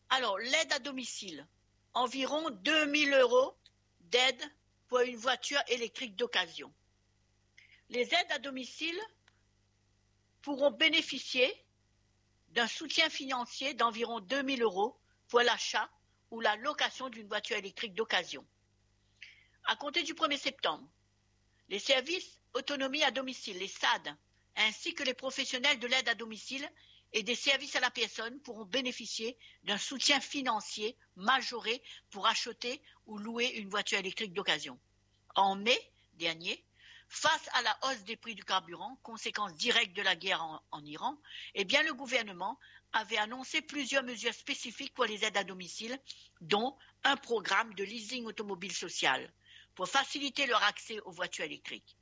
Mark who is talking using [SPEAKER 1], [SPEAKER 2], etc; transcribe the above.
[SPEAKER 1] Alors, l'aide à domicile, environ 2 000 € d'aide pour une voiture électrique d'occasion. Les aides à domicile pourront bénéficier d'un soutien financier d'environ 2 000 € pour l'achat ou la location d'une voiture électrique d'occasion. À compter du 1er septembre, les services autonomie à domicile, les SAD, ainsi que les professionnels de l'aide à domicile et des services à la personne pourront bénéficier d'un soutien financier majoré pour acheter ou louer une voiture électrique d'occasion. En mai dernier, face à la hausse des prix du carburant, conséquence directe de la guerre en Iran, le gouvernement avait annoncé plusieurs mesures spécifiques pour les aides à domicile, dont un programme de leasing automobile social pour faciliter leur accès aux voitures électriques.